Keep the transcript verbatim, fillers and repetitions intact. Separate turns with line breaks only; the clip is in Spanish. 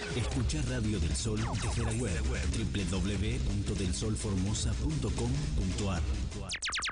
Escucha Radio del Sol desde la web doble u doble u doble u punto del sol formosa punto com punto ar.